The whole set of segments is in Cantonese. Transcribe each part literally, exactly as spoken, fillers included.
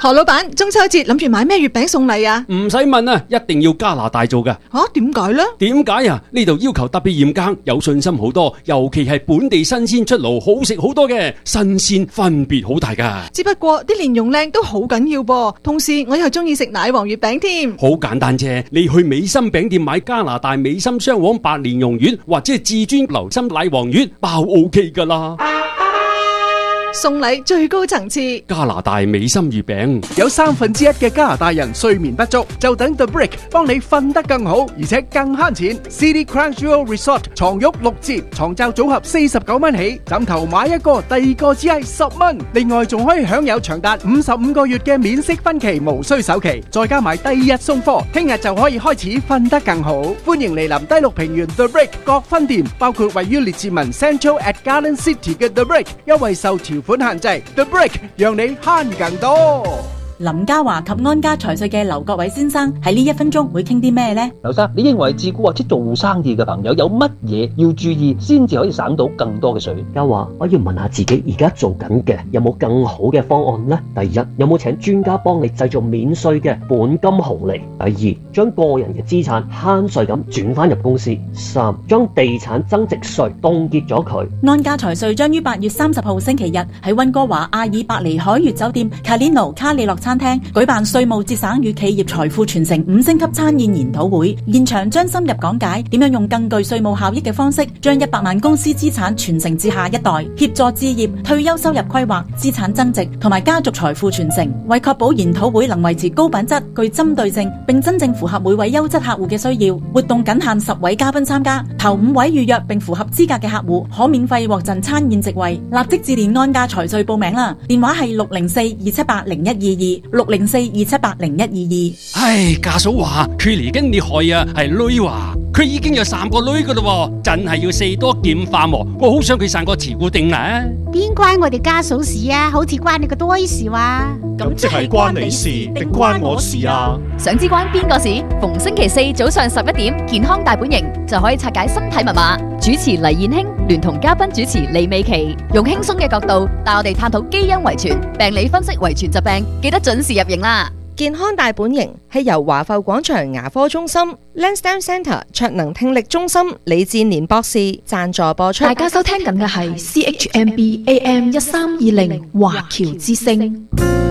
何老闆，中秋節諗住買咩月餅送禮啊？ 唔使問啊，一定要加拿大做㗎。 吓，點解呢？ 點解啊？呢度要求特別嚴格，有信心好多，尤其係本地新鮮出爐，好食好多嘅，新鮮分別好大噶。 只不過啲蓮蓉靚都好緊要噃，同時我又中意食奶黃月餅添。 好簡單啫，你去美心餅店買加拿大美心雙黃白蓮蓉月，或者係至尊流心奶黃月，包 OK 噶啦。 送禮最高層次， 加拿大美心月餅。 有三分之一嘅加拿大人睡眠不足，就等 The Brick 幫你瞓得更好，而且更慳錢。City Crown Jewel Resort 床褥六折，床罩組合四十九蚊起，枕頭買一個，第二個只係十蚊。另外仲可以享有長達五十五個月嘅免息分期，無需首期，再加埋第二日送貨，聽日就可以開始瞓得更好。歡迎嚟臨低綠平原 The Brick 各分店，包括位於列治文 Central at Garden City 嘅 The Brick， 優惠受條款限制。 The Brick 讓你慳更多。 林嘉華及安家財稅嘅劉國偉先生喺呢一分鐘會傾啲咩呢？ 劉生，你認為自雇或者做生意嘅朋友有乜嘢要注意，先至可以省到更多嘅稅？ 嘉華，我要問下自己而家做緊嘅有冇更好嘅方案呢？第一，有冇請專家幫你製造免稅嘅本金紅利？第二，將個人嘅資產慳稅咁轉翻入公司。三，將地產增值稅凍結咗佢。 安家財稅將於八月三十號星期日喺溫哥華阿爾伯尼海悅酒店卡列諾卡里諾餐廳舉辦稅務節省與企業財富傳承五星級餐宴研討會，現場將深入講解點樣用更具稅務效益嘅方式，將一百萬公司資產傳承至下一代，協助置業、退休收入規劃、資產增值同埋家族財富傳承。為確保研討會能維持高品質、具針對性，並真正符合每位優質客戶嘅需要，活動僅限十位嘉賓參加，頭五位預約並符合資格嘅客戶可免費獲贈餐宴席位。立即致電安家財稅報名啦，電話係六零四二七八零一二二。六零四二七八零一二二。 唉，家嫂話佢嚟緊你害啊，係女話佢已經有三個女噶啦，真係要四多劍化喎。我好想佢生個慈固定啊！ 邊關我哋家嫂事啊？好似關你個多事話。 咁即係關你事定關我事啊？ 想知關邊個事？逢星期四早上十一點，健康大本營就可以拆解身體密碼。主持黎燕卿聯同嘉賓主持李美琪，用輕鬆嘅角度帶我哋探討基因遺傳、病理分析遺傳疾病，記得準時入營啦！ 健康大本營係由華埠廣場牙科中心、Lansdowne Centre 卓能聽力中心李志年博士贊助播出。 大家收聽緊嘅係 C H M B A M 一三二零華僑之聲，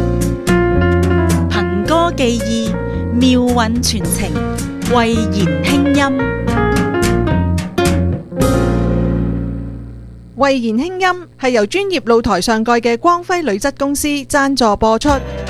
憑歌寄意，妙韻傳情，慧言輕音。 慧言輕音係由專業露台上蓋嘅光輝鋁質公司贊助播出。